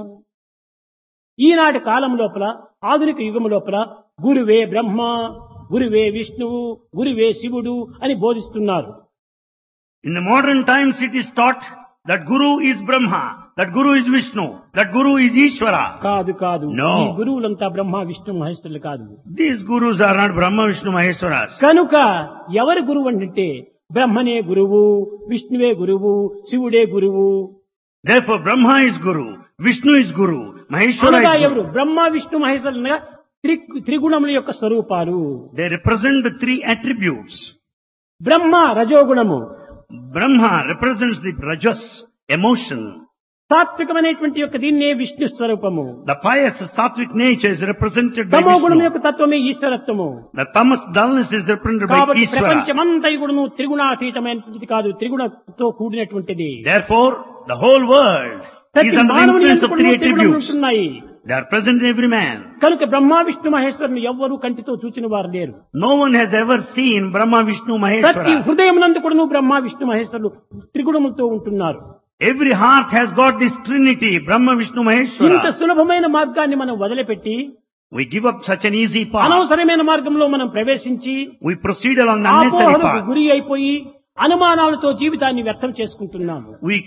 ఈనాటి కాలం లోపల ఆధునిక యుగం లోపల గురువే బ్రహ్మ, గురువే విష్ణువు, గురువే శివుడు అని బోధిస్తున్నారు. In the modern times it is taught that Guru is Brahma, that Guru is Vishnu, that Guru is Ishvara. కాదు కాదు, No. ఈ గురువులంతా బ్రహ్మ విష్ణు మహేశ్వరులు కాదు. These Gurus are not Brahma, Vishnu, Maheshwaras. కనుక ఎవరు గురువు అంటే బ్రహ్మనే గురువు, విష్ణువే గురువు, శివుడే గురువు. Therefore Brahma is Guru, Vishnu is Guru, Maheshwara అనగా is Guru. ఎవరు? బ్రహ్మ విష్ణు మహేశ్వరులు అనగా త్రిగుణముల యొక్క స్వరూపాలు. They represent the three attributes. బ్రహ్మ రజోగుణము, Brahma represents the rajas, emotion. సాత్వికమైనటువంటి యొక్క దీన్నే విష్ణు స్వరూపము. The pious sattvic nature is represented by తమో గుణం Vishnu. యొక్క తత్వమే ఈశ్వరత్వము. The tamas dullness is represented by కాబట్టి Ishvara. ప్రపంచమంతా కూడాను త్రిగుణాతీతమైనటువంటిది కాదు, త్రిగుణతో కూడినటువంటిది. Therefore, the whole world is ప్రతి under the మానవుని influence యందు of కూడాను three త్రిగుణములు attributes. ఉంటున్నాయి. They are present in every man. కనుక బ్రహ్మ విష్ణు మహేశ్వరుని ఎవ్వరూ కంటితో చూచిన వారు లేరు. No one has ever seen Brahma, Vishnu, ప్రతి Maheshwara. హృదయమునందు కూడాను బ్రహ్మ విష్ణు మహేశ్వరులు త్రిగుణములతో ఉంటున్నారు. Every heart has got this trinity, Brahma, Vishnu, ఇంత Maheshwara. సులభమైన మార్గాన్ని మనం వదిలిపెట్టి We give up such an easy path. అనవసరమైన మార్గంలో మనం ప్రవేశించి We proceed along the unnecessary ఆపోహలకు path. గురి అయిపోయి అనుమానాలతో జీవితాన్ని వ్యర్థం చేసుకుంటున్నాము.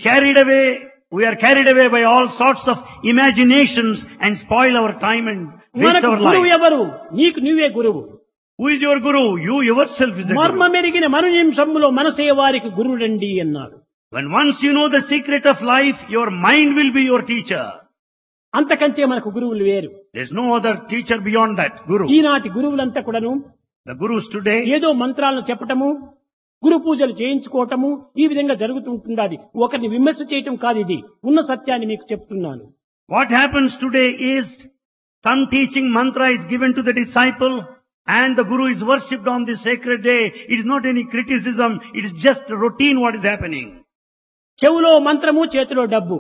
We are carried away by all sorts of imaginations and spoil our time and waste మనకు our గురువు life. ఎవరు? నీకు నువ్వే గురువు. Who is your Guru? You yourself is the Guru. మర్మమెరిగిన మను నిమిషంలో మనసే వారికి గురుడండి అన్నాడు. When once you know the secret of life, your mind will be your teacher. అంతకంటే మనకు గురువులు వేరు. There is no other teacher beyond that, Guru. ఈనాటి గురువులంతా కూడాను The Gurus today, ఏదో మంత్రాలను చెప్పటము, గురు పూజలు చేయించుకోవటము, ఈ విధంగా జరుగుతుంటుంది. ఒకరిని విమర్శ చేయటం కాదు, ఇది ఉన్న సత్యాన్ని మీకు చెప్తున్నాను. what happens today is some teaching mantra is given to the disciple and the Guru is worshipped on this sacred day. It is not any criticism, it is just routine what is happening. చెవులో మంత్రము, చేతిలో డబ్బు.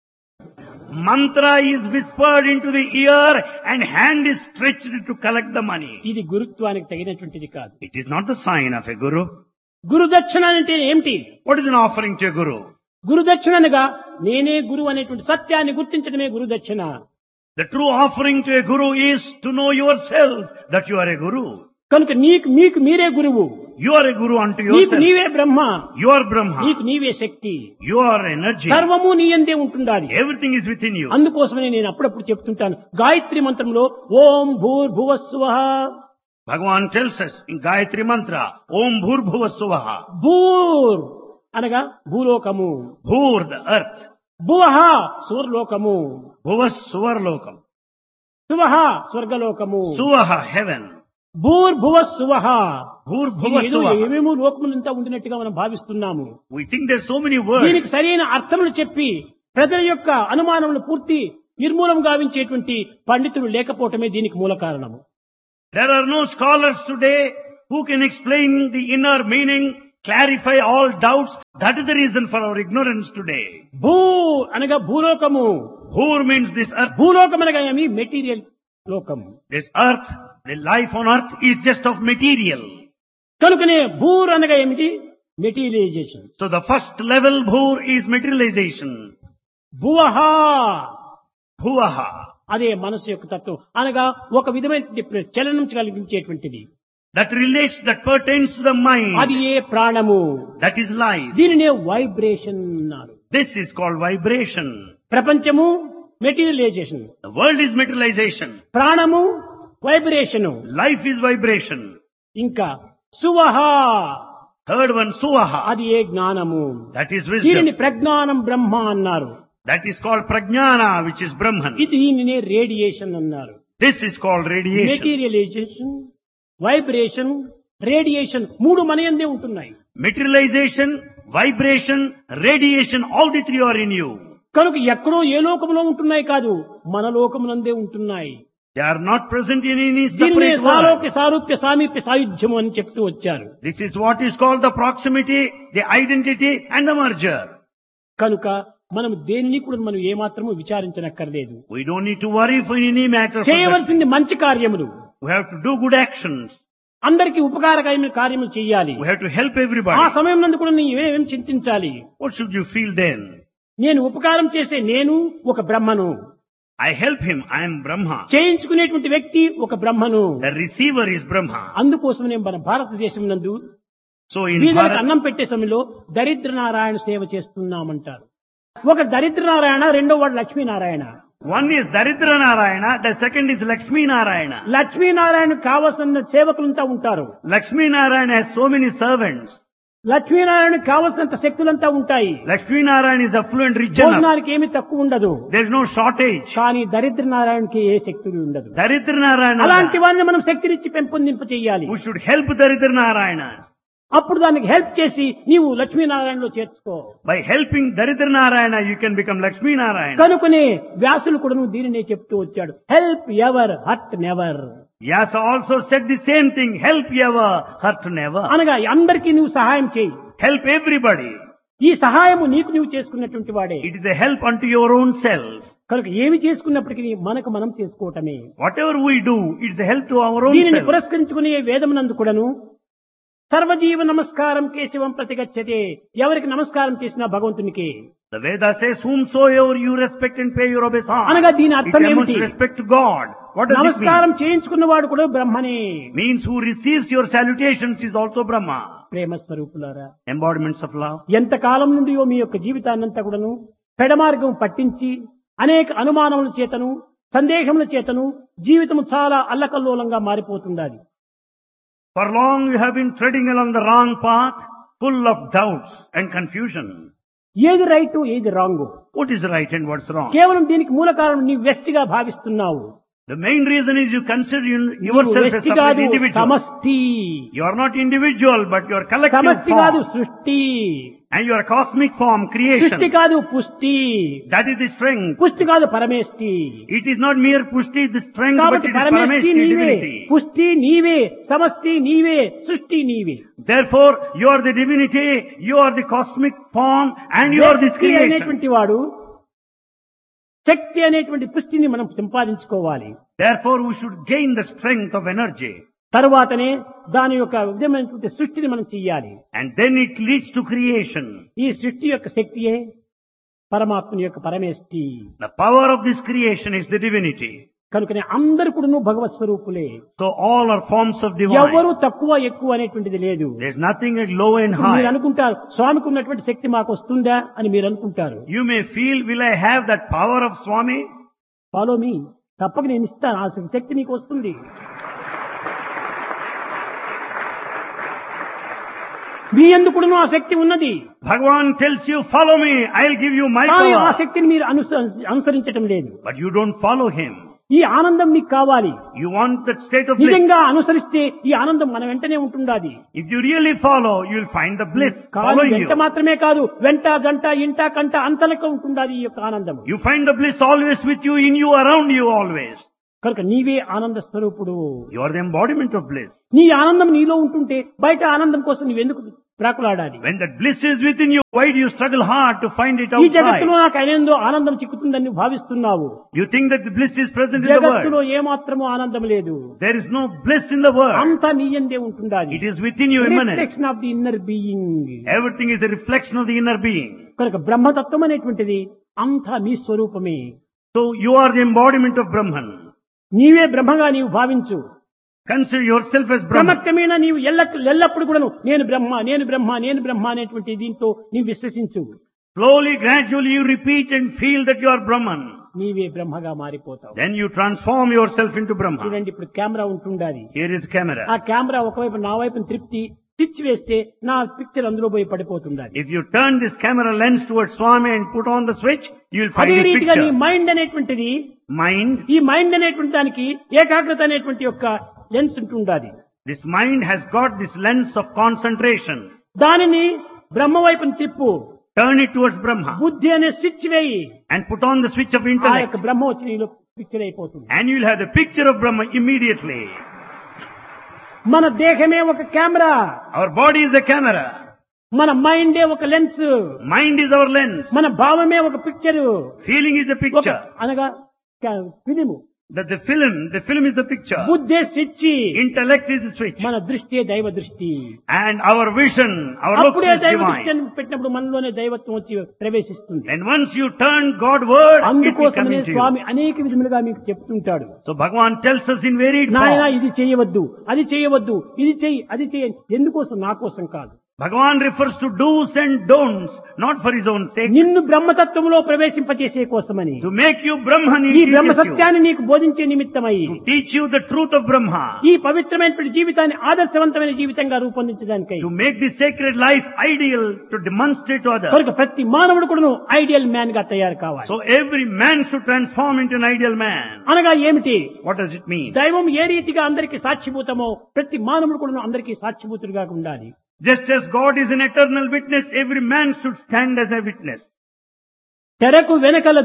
Mantra is whispered into the ear and hand is stretched to collect the money. ఇది గురుత్వానికి తగినటువంటిది కాదు. It is not the sign of a Guru. గురుదక్షిణ అంటే ఏమిటి? What is an offering to a Guru? గురుదక్షిణ అనగా నేనే గురువు అనేటువంటి సత్యాన్ని గుర్తించడమే గురుదక్షిణ. The true offering to a Guru is to know yourself that you are a Guru. కనుక మీకు మీరే గురువు. You are a Guru unto నీకు yourself. నీవే బ్రహ్మ, You are Brahma. నీకు నీవే శక్తి. You are energy. సర్వము నీ యందే ఉంటుండాలి. Everything is within you. అందుకోసమని నేను అప్పుడప్పుడు చెప్తుంటాను, గాయత్రి మంత్రంలో ఓం భూర్భువస్సువః. Bhagavan tells us in Gayatri Mantra, Om Bhur Bhuva Suvaha. భూర్ అనగా భూలోకము, Bhur, the earth. భువః సూర్లోకము, Bhuva Suvarlokam. సువః స్వర్గలోకము. Suvaha, heaven. భూర్భువస్సువః. Bhur Bhuva ఏదో Suvaha. ఏమేమో లోకములంతా ఉండినట్టుగా మనం భావిస్తున్నాము. We think there's so many words. దీనికి సరైన అర్థములు చెప్పి ప్రజల యొక్క అనుమానములు పూర్తి నిర్మూలం గావించేటువంటి పండితులు లేకపోవటమే దీనికి మూల కారణము. There are no scholars today who can explain the inner meaning, clarify all doubts. That is the reason for our ignorance today. భూ అనగా భూలోకము. Bhur means this earth. భూలోకం అనగా ఏమి? మెటీరియల్ లోకము. This earth, the life on earth is just of material. కనుకనే భూర్ అనగా ఏమిటి? Materialisation. So the first level Bhur is materialization. భువః Bhuvaha. అదే మనసు యొక్క తత్వం అనగా ఒక విధమైన చలనం కలిగించేటువంటిది. That relates, that pertains to the mind. అది ఏ ప్రాణము. That is life. దీనినే వైబ్రేషన్ అన్నారు. This is called vibration. ప్రపంచము materialisation, The world is materialization. ప్రాణము వైబ్రేషను, Life is vibration. ఇంకా సువహ Third one, Suvaha. అది ఏ జ్ఞానము. That is దీనిని wisdom. ప్రజ్ఞానం బ్రహ్మ అన్నారు. That is called Prajnana, which is Brahman. ఇది దీనినే రేడియేషన్ అన్నారు. This is called radiation. Materialisation, vibration, radiation మూడు మనయందే ఉంటున్నాయి. Materialization, vibration, radiation, all the three are in you. కనుక ఎక్కడో ఏ లోకములో ఉంటున్నాయి కాదు, మన లోకమునందే ఉంటున్నాయి. They are not present in any దీనినే separate సాలోక్య world. సారూప్య సామీప్య సాయుధ్యము అని చెప్తూ వచ్చారు. This is what is called the proximity, the identity and the merger. కనుక మనం దేన్ని కూడా మనం ఏమాత్రము విచారించనక్కర్లేదు. We don't need to worry for any matter. For that. చేయవలసింది మంచి కార్యములు, We have to do good actions. అందరికి ఉపకారకమైన కార్యములు చేయాలి. We have to help ఆ everybody. సమయం నందు కూడా నీవేం చింతించాలి? What should you feel then? నేను ఉపకారం చేసే నేను ఒక బ్రహ్మను, I help him. I am Brahma. చేయించుకునేటువంటి వ్యక్తి ఒక బ్రహ్మను. The receiver is Brahma. అందుకోసమే మన భారతదేశం నందు So in వీళ్ళకి Bharat, అన్నం పెట్టే సమయంలో దరిద్ర నారాయణ సేవ చేస్తున్నామంటారు. ఒక దరిద్ర నారాయణ, రెండో వాడు Lakshminarayana. one is Daridra Narayana, the second is Lakshmi Narayana. Lakshminarayana కావలసిన సేవకులంతా ఉంటారు. Lakshmi Narayana has so many servants. Lakshminarayana కావలసినంత శక్తులంతా ఉంటాయి. Lakshmi Narayana is affluent rich enough. భోజనానికి ఏమి తక్కువ ఉండదు. There is no shortage. కానీ దరిద్ర నారాయణకి ఏ శక్తులు ఉండదు. Daridra Narayana, అలాంటి వారిని మనం శక్తినిచ్చి పెంపొందింప చేయాలి. who should help Daridra Narayana. అప్పుడు దానికి హెల్ప్ చేసి నీవు లక్ష్మీనారాయణలో చేర్చుకో. By helping Daridra Narayana, you can become Lakshmi Narayana. కనుకనే వ్యాసులు కూడా దీనినే చెప్తూ వచ్చాడు. Help ever, hurt never. Vyasa also said the same thing. Help ever, hurt never. అనగా అందరికీ నువ్వు సహాయం చేయి. Help everybody. ఈ సహాయము నీకు నువ్వు చేసుకున్నటువంటి వాడే. It is a help unto your own self. కనుక ఏమి చేసుకున్నప్పటికీ మనకు మనం చేసుకోవటమే. Whatever we do, it is a help to our own దీనిని self. పురస్కరించుకునే వేదమునందు కూడాను సర్వజీవ నమస్కారం కేశవం ప్రతిగచ్చతే. ఎవరికి నమస్కారం చేసినా భగవంతునికి. The Veda says, whomsoever you respect and pay your obeisance. అనగా దీని It అర్థం demonstrates ఏమిటి? respect to God. What does it నమస్కారం mean? చేయించుకున్నవాడు కూడా బ్రహ్మనే. Means who receives your salutations is also Brahma. ప్రేమ స్వరూపులారా, Embodiments of love. ఎంత కాలం నుండియో మీ యొక్క జీవితాన్నంతా కూడాను పెడమార్గం పట్టించి అనేక అనుమానముల చేతను సందేహముల చేతను జీవితం చాలా అల్లకల్లోలంగా మారిపోతున్నది. For long you have been treading along the wrong path, full of doubts and confusion. ఏది రైట్, ఏది wrong, What is right and what's wrong? కేవలం దీనికి మూల కారణం నీ వ్యక్తిగా భావిస్తున్నావు. The main reason is you consider నీవు yourself as వ్యక్తి separate కాదు, individual. సమష్టి. You are not individual, but you are collective సమష్టి కాదు, form. సృష్టి. And you are cosmic form, creation. సృష్టి కాదు, పుష్టి. That is the strength. పుష్టి కాదు, పరమేష్టి. It is not mere pushti, the strength, but కాబట్టి it is పరమేష్టి parameshti, నీవే, divinity. పుష్టి నీవే, సమష్టి నీవే, సృష్టి నీవే. Therefore, you are the divinity, you are the cosmic form, and you are this వ్యక్తి creation. అనేటువంటి వాడు శక్తి అనేటువంటి పుష్టిని మనం సంపాదించుకోవాలి. Therefore, we should gain the strength of energy. తరువాతనే దాని యొక్క విధమైనటువంటి సృష్టిని మనం చెయ్యాలి. And then it leads to creation. ఈ సృష్టి యొక్క శక్తియే పరమాత్మని యొక్క పరమేష్టి. The power of this creation is the divinity. కనుకనే అందరు కూడా భగవత్ స్వరూపులే. So all are forms of divine. ఎవరు తక్కువ ఎక్కువ అనేటువంటిది లేదు. There is nothing like low and మీరు high. అనుకుంటారు స్వామికి ఉన్నటువంటి శక్తి మాకు వస్తుందా అని మీరు అనుకుంటారు. You may feel, will I have that power of Swami? Follow me, తప్పక నేను ఇస్తాను, ఆ శక్తి మీకు వస్తుంది. మీ ఎందుకును ఆ శక్తి ఉన్నది. Bhagavan tells you, follow me, I'll give you my కానీ ఆ power. శక్తిని మీరు అనుసరించటం లేదు. But you don't follow him. ఈ ఆనందం మీకు కావాలి. You want that state of bliss. నిజంగా అనుసరిస్తే ఈ ఆనందం మన వెంటనే ఉంటుండాది. If you really follow, you'll find the bliss కానీ following వెంట you. మాత్రమే కాదు, వెంట గంట ఇంట కంట అంతలక ఉంటుండాది ఈ యొక్క ఆనందం. You find the bliss always with you, in you, around you always. కనుక నీవే ఆనంద స్వరూపుడు. You are the embodiment of bliss. నీ ఆనందం నీలో ఉంటుంటే బయట ఆనందం కోసం నువ్వెందుకు ప్రాకులాడాలి? When that bliss is within you, why do you struggle hard to find it ఈ జగత్తులో outside? నాకు అయినందో ఆనందం చిక్కుతుందని నువ్వు భావిస్తున్నావు. You think that the bliss is present in the జగత్తులో world. ఏమాత్రము ఆనందం లేదు. There is no bliss in the world. అంతా నీయందే ఉంటుండాలి. It is within you immanent. Reflection of the inner being. Everything is a reflection of the inner being. కనుక బ్రహ్మతత్వం అనేటువంటిది అంతా నీ స్వరూపమే. So you are the embodiment of Brahman. నీవే బ్రహ్మగా నీవు భావించు. Consider yourself as Brahman. క్రమక్రమేణా నీవు ఎల్లప్పుడు కూడా నేను బ్రహ్మ, నేను బ్రహ్మ, నేను బ్రహ్మ అనేటువంటి దీంతో నీవు విశ్వసించు. Slowly, gradually you repeat and feel that you are Brahman. నీవే బ్రహ్మగా మారిపోతావు. Then you transform yourself into Brahma. చూడండి, ఇప్పుడు కెమెరా ఉంటుండాలి. Here is camera. ఆ కెమెరా ఒకవైపు నా వైపు త్రిప్తి స్విచ్ వేస్తే నా పిక్చర్ అందులో పోయి పడిపోతుండాలి. If you turn this camera lens towards Swami and put on the switch, you will find అదే his రీతిగా నీ picture. మైండ్ అనేటువంటిది, Mind. ఈ మైండ్ అనేటువంటి దానికి ఏకాగ్రత అనేటువంటి యొక్క లెన్స్ ఉంటుండాలి. This mind has got this lens of concentration. దానిని బ్రహ్మ వైపుని తిప్పు. Turn it towards Brahma బుద్ధి అనే స్విచ్ వేయి. and put on the switch of ఆ intellect. యొక్క బ్రహ్మ వచ్చి నీలో పిక్చర్ అయిపోతుంది. And you will have the picture of Brahma immediately. మన దేహమే ఒక camera, Our body is a camera. మన మైండే ఒక lens, Mind is our lens. మన భావమే ఒక picture, Feeling is a picture. అనగా film. That the film is the picture. బుద్ధే switch, Intellect is the switch. మన దృష్టి దైవ దృష్టి. And our vision, our looks అప్పుడే is దైవ divine. దృష్టిని పెట్టినప్పుడు మనలోనే దైవత్వం వచ్చి ప్రవేశిస్తుంది. And once you turn Godward, it will come అందుకోసమనే into you. స్వామి అనేక విధములుగా మీకు చెప్తుంటాడు. So Bhagavan tells us in varied నాయన forms. ఇది చేయవద్దు, అది చేయవద్దు, ఇది చెయ్యి, అది చెయ్యి. ఎందుకోసం? నా కోసం కాదు. Bhagavan refers to do's and don'ts, not for his own sake. నిన్ను బ్రహ్మతత్వంలో ప్రవేశింపచేసే కోసమని, To make you Brahman, ఈ he బ్రహ్మ teaches you. సత్యాన్ని నీకు బోధించే నిమిత్తమై To teach you the truth of Brahma. ఈ పవిత్రమైనటువంటి జీవితాన్ని ఆదర్శవంతమైన జీవితంగా రూపొందించడానికై To make this sacred life ideal, to demonstrate to others. కనుక ప్రతి మానవుడు కూడా ఐడియల్ మ్యాన్ గా తయారు కావాలి. So every man should transform into an ideal man. అనగా ఏమిటి? What does it mean? దైవం ఏ రీతిగా అందరికీ సాక్షిభూతమో ప్రతి మానవుడు కూడా అందరికీ సాక్షిభూతుడిగా ఉండాలి. Just as God is an eternal witness, every man should stand as a witness. తెరకు వెనకల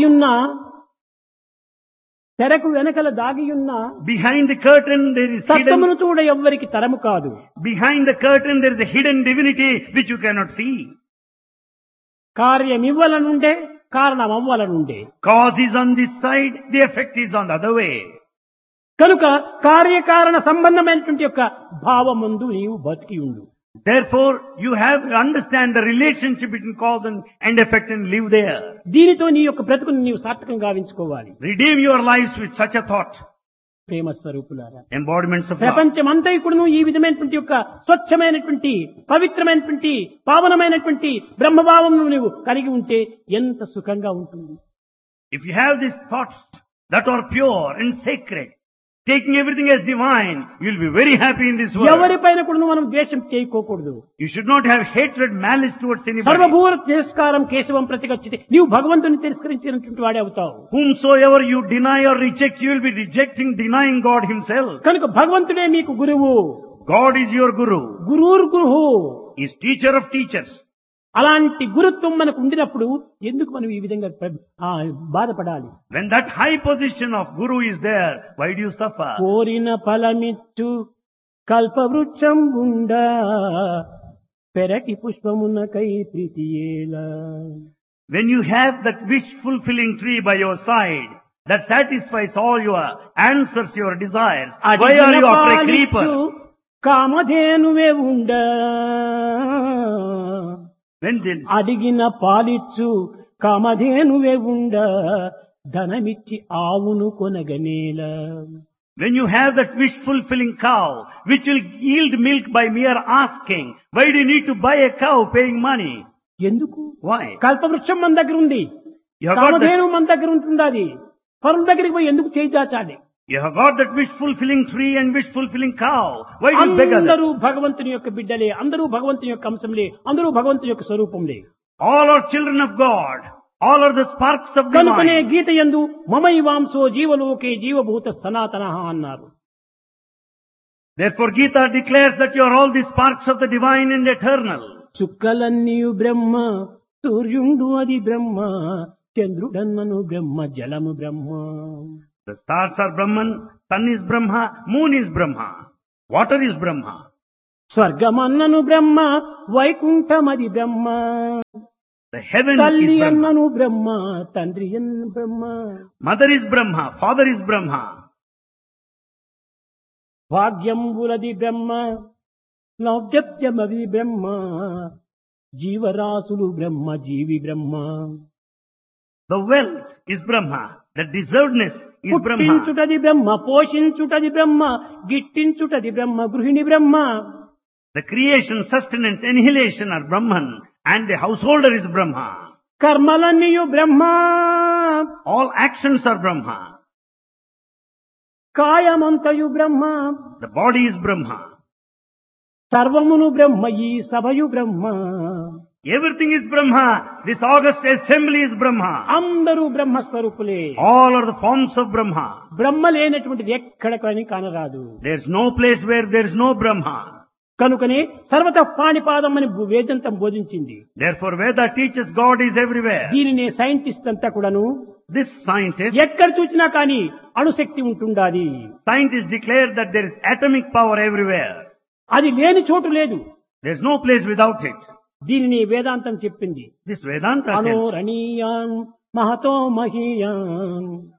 దాగియున్న Behind the curtain there is సత్యమును hidden. చూడ ఎవ్వరికి తరము కాదు. Behind the curtain there is a hidden divinity which you cannot see. కార్యమివ్వలనుండే కారణమవ్వలనుండే. Cause is on this side, the effect is on the other way. కనుక కార్యకారణ సంబంధమైనటువంటి యొక్క భావమందు నీవు బతికి ఉండు. Therefore, you have to understand the relationship between cause and effect and live there. దీనితో నీ యొక్క బ్రతుకుని నీవు సార్థకం గావించుకోవాలి. Redeem your lives with such a thought. ప్రేమ స్వరూపులారా, Embodiments of love. ప్రపంచమంతా కూడా ఈ విధమైనటువంటి యొక్క స్వచ్ఛమైనటువంటి పవిత్రమైనటువంటి పావనమైనటువంటి బ్రహ్మభావం నువ్వు కలిగి ఉంటే ఎంత సుఖంగా ఉంటుంది. If you have these thoughts that are pure and sacred, taking everything as divine, you'll be very happy in this world. ఎవరిపైన కూడా మనం ద్వేషం చేయకోకూడదు. You should not have hatred, malice towards anybody. సర్వభూత తిరస్కారం కేశవం ప్రతిగచ్చితే నీవు భగవంతుని తిరస్కరించినటువంటి వాడే అవుతావు. Whomsoever you deny or reject, you will be rejecting, denying God himself. కనుక భగవంతుడే మీకు గురువు. God is your guru. గురుర్ గురువు. He is teacher of teachers. అలాంటి గురుత్వం మనకు ఉండినప్పుడు ఎందుకు మనం ఈ విధంగా బాధపడాలి? When that high position of guru is there, why do you suffer? కోరిన ఫలమిచ్చు కల్పవృక్షం గుండా పెరటి పుష్పమునకై ప్రీతియేలా. When you have that wish-fulfilling tree by your side, that satisfies all your answers, your desires, why are you after a creeper? కామధేనువే ఉండా. When this, అడిగిన పాలిచ్చు కామధేనువే ఉండా ధనమిచ్చి ఆవును కొనగనేలా. when you have that wish-fulfilling cow, which will yield milk by mere asking, why do you need to buy a cow paying money? ఎందుకు? Why? కల్పవృక్షం మన దగ్గర ఉంది, You have got Kamadhenu that, మన దగ్గర ఉంటుంది. అది పరుల దగ్గరికి పోయి ఎందుకు చేయి చాచాలి? you have got that wish-fulfilling tree and wish-fulfilling cow. Why do you beg అందరూ others? భగవంతుని యొక్క బిడ్డలే, అందరూ భగవంతుని యొక్క అంశంలే, అందరూ భగవంతుని యొక్క స్వరూపంలే. All are children of God. All are the sparks of కనుకనే divine. గీత యందు మమైవాంసో జీవలోకే జీవభూత సనాతనః అన్నారు. Therefore Gita declares that you are all the sparks of the divine and eternal. చుక్కలన్నీయు బ్రహ్మ, సూర్యుండు అది బ్రహ్మ, చంద్రుడన్నను బ్రహ్మ, జలము బ్రహ్మ. The stars are Brahman, sun is Brahma, moon is Brahma, water is Brahma. స్వర్గమన్నను Brahma, వైకుంఠమది Brahma, The heaven తల్లి is Brahma. అన్నను బ్రహ్మ, తండ్రి అన్న బ్రహ్మ. Mother is Brahma, father is Brahma. భాగ్యంబులది బ్రహ్మ, నౌజత్యమది బ్రహ్మ, జీవరాశులు బ్రహ్మ, జీవి బ్రహ్మ. The wealth is Brahma, the deservedness is Brahma. పుట్టించుటది బ్రహ్మ, పోషించుటది బ్రహ్మ, గిట్టించుటది బ్రహ్మ, గృహిణి బ్రహ్మ. The creation, sustenance, annihilation are Brahman, and the householder is Brahma. కర్మలన్నీయు Brahma, All actions are Brahma. కాయమంతయు Brahma, The body is Brahma. సర్వమును బ్రహ్మ, ఈ సభయు బ్రహ్మ. Everything is Brahma. This august assembly is Brahma. అందరూ బ్రహ్మస్వరూపులే. All are the forms of Brahma. బ్రహ్మ లేనటువంటిది ఎక్కడ కానీ కానరాదు. There's no place where there's no Brahma. కనుకనే సర్వత పాణిపాదం అని వేదంతం బోధించింది. Therefore Veda teaches God is everywhere. దీనిని సైంటిస్ట్ అంతా కూడాను This scientist, ఎక్కడ చూసినా కానీ అణుశక్తి ఉంటుండాది. scientists declare that there is atomic power everywhere. అది లేని చోటు లేదు. There's no place without it. దీనిని వేదాంతం చెప్పింది. This Vedanta tells. అనోరణీయాన్ Mahato మహీయాన్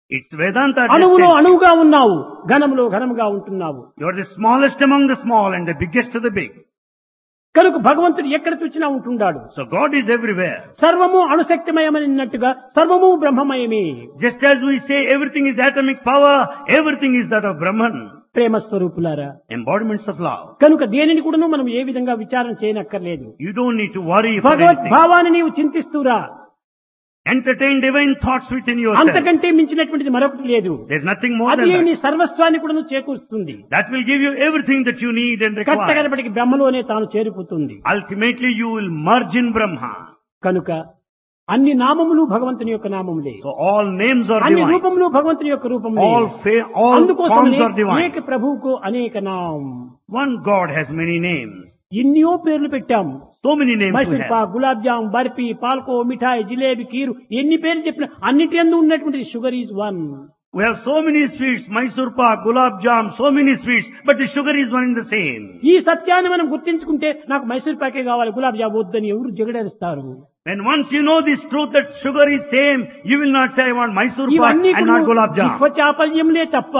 It's Vedanta that అణువులో tells you. అణువుగా ఉన్నావు, ఘనములో ఘనముగా ఉంటున్నావు. You are the smallest among the small and the biggest of the big. కనుక భగవంతుడు ఎక్కడ చూసినా ఉంటున్నాడు. So God is everywhere. సర్వము అణుశక్తిమయమన్నట్టుగా సర్వము బ్రహ్మమయమే. Just as we say everything is atomic power, everything is that of Brahman. ప్రేమ స్వరూపులారా, Embodiments of love. కనుక దేనిని కూడాను మనం ఏ విధంగా విచారణ చేయనక్కర్లేదు. You don't need to worry for భగవద్ anything. భావాన్ని నీవు చింతిస్తూరా, Entertain divine thoughts within yourself. అంతకంటే మించినటువంటిది మరొకటి లేదు. There's nothing more అది than నీ that. సర్వస్వాన్ని కూడా చేకూరుస్తుంది. That will give you everything that you need and require. కట్టగడపటికి బ్రహ్మలోనే తాను చేరిపోతుంది. Ultimately you will merge in Brahma. కనుక అన్ని నామములు భగవంతుని యొక్క నామములే, So all names are అన్ని divine. రూపములు భగవంతుని యొక్క రూపములే. All అందుకోసమనే forms are divine. ఏక ప్రభువుకు అనేక నామం. One God has many names. ఎన్నో పేర్లు పెట్టాము. So many names we Mysore have. Pak, gulab jam, barfi, పాల్కో, మిఠాయి, జిలేబీ, కీరు, ఎన్ని పేర్లు చెప్పినా అన్నిటి యందు ఉన్నటువంటి sugar is one. We have so many sweets, Mysore pak, gulab jam, so many sweets, but the sugar is one and the same. ఈ సత్యాన్ని మనం గుర్తించుకుంటే నాకు మైసూర్ పాకే కావాలి, గులాబ్ జామ్ వద్దని ఎవరు జగడేస్తారు. When once you know this truth that sugar is same, you will not say I want Mysore pak ఇవన్నీ and not gulab jam. విశ్వ చాపల్యంలే తప్ప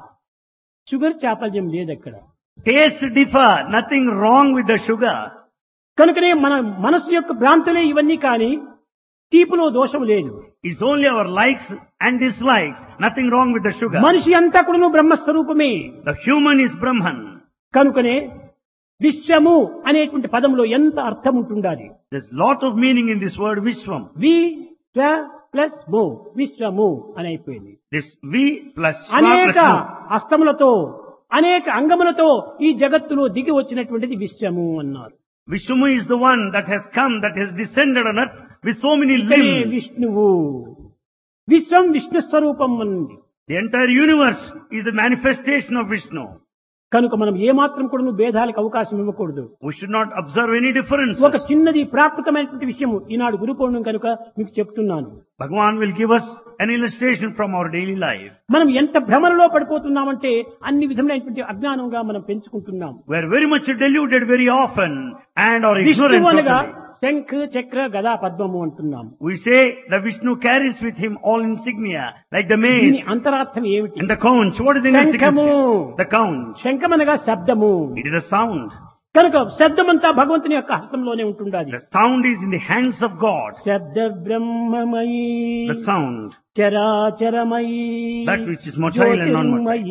షుగర్ చాపల్యం లేదు అక్కడ. Tastes differ, nothing wrong with the sugar. కనుకనే మన మనసు యొక్క భ్రాంతులే ఇవన్నీ కానీ తీపులో దోషం లేదు. It's only our likes and dislikes, nothing wrong with the sugar. మనిషి అంతా కూడా బ్రహ్మస్వరూపమే. The human is Brahman. కనుకనే విశ్వము అనేటువంటి పదంలో ఎంత అర్థం ఉంటుండాలి. There's lot of meaning in this word Vishwam. వి స్వ ప్లస్ మో, విశ్వము అని అయిపోయింది. This V plus Shva అనేక plus Mu. హస్తములతో అనేక అంగములతో ఈ జగత్తులో దిగి వచ్చినటువంటిది విశ్వము అన్నారు. Vishnu is the one that has come, that has descended on earth with so many ఇక్కడే limbs. విష్ణువు, విశ్వం విష్ణు స్వరూపం అన్నది. The entire universe is the manifestation of Vishnu. కనుక మనం ఏమాత్రం కూడా భేదాలకు అవకాశం ఇవ్వకూడదు. We should not observe any differences. ఒక చిన్నది ప్రాకృతమైనటువంటి విషయము ఈనాడు గురు పౌర్ణమి కనుక మీకు చెప్తున్నాను. Bhagavan will give us an illustration from our daily life. మనం ఎంత భ్రమలలో పడిపోతున్నామంటే అన్ని విధములైనటువంటి అజ్ఞానంగా మనం పెంచుకుంటున్నాం. We are very much deluded very often and are ignorant విష్ణువు అనగా totally. శంఖ చక్ర గదా పద్మము అంటున్నాం. We say the Vishnu carries with him all insignia, like the దీని mace అంతరార్థం ఏమిటి? and the conch. What is the శంఖము. insignificance? The conch. శంఖం అనగా శబ్దము. It is a sound. కనుక శబ్దమంతా భగవంతుని యొక్క హస్తంలోనే ఉంటుండాలి. The sound is in the hands of God. శబ్ద బ్రహ్మమయీ The sound. చరాచరమయీ That which is motile and non-motile. Jyothirmayi